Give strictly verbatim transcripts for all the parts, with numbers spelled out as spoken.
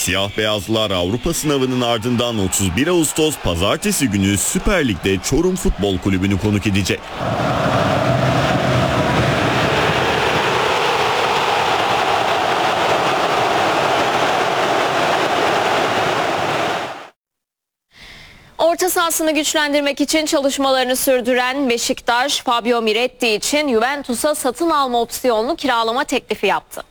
Siyah beyazlılar Avrupa sınavının ardından otuz bir Ağustos Pazartesi günü Süper Lig'de Çorum Futbol Kulübü'nü konuk edecek. Orta sahasını güçlendirmek için çalışmalarını sürdüren Beşiktaş, Fabio Miretti için Juventus'a satın alma opsiyonlu kiralama teklifi yaptı.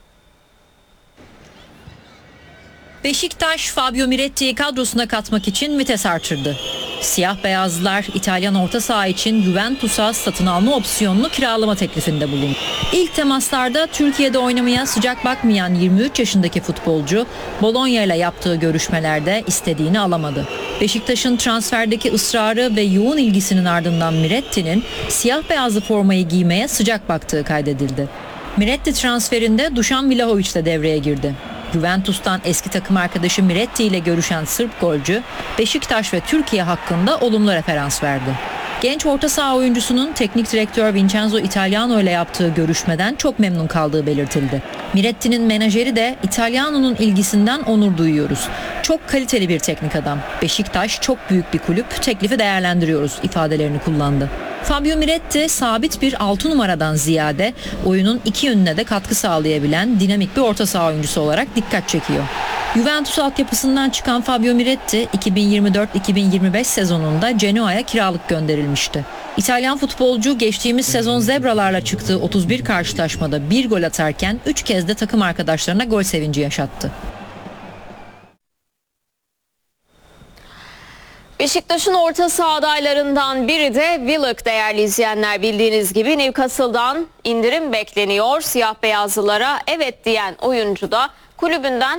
Beşiktaş, Fabio Miretti'yi kadrosuna katmak için vites artırdı. Siyah beyazlılar İtalyan orta saha için Juventus'a satın alma opsiyonlu kiralama teklifinde bulundu. İlk temaslarda Türkiye'de oynamaya sıcak bakmayan yirmi üç yaşındaki futbolcu, Bologna ile yaptığı görüşmelerde istediğini alamadı. Beşiktaş'ın transferdeki ısrarı ve yoğun ilgisinin ardından Miretti'nin siyah beyazlı formayı giymeye sıcak baktığı kaydedildi. Miretti transferinde Dušan Vlahović de devreye girdi. Juventus'tan eski takım arkadaşı Miretti ile görüşen Sırp golcü, Beşiktaş ve Türkiye hakkında olumlu referans verdi. Genç orta saha oyuncusunun teknik direktör Vincenzo Italiano ile yaptığı görüşmeden çok memnun kaldığı belirtildi. Miretti'nin menajeri de İtalyano'nun ilgisinden onur duyuyoruz. Çok kaliteli bir teknik adam. Beşiktaş çok büyük bir kulüp, teklifi değerlendiriyoruz ifadelerini kullandı. Fabio Miretti sabit bir altı numaradan ziyade oyunun iki yönüne de katkı sağlayabilen dinamik bir orta saha oyuncusu olarak dikkat çekiyor. Juventus altyapısından çıkan Fabio Miretti iki bin yirmi dört iki bin yirmi beş sezonunda Genoa'ya kiralık gönderilmişti. İtalyan futbolcu geçtiğimiz sezon Zebralarla çıktığı otuz bir karşılaşmada bir gol atarken üç kez de takım arkadaşlarına gol sevinci yaşattı. Beşiktaş'ın orta saha adaylarından biri de Willock değerli izleyenler, bildiğiniz gibi Newcastle'dan indirim bekleniyor. Siyah beyazlılara evet diyen oyuncu da kulübünden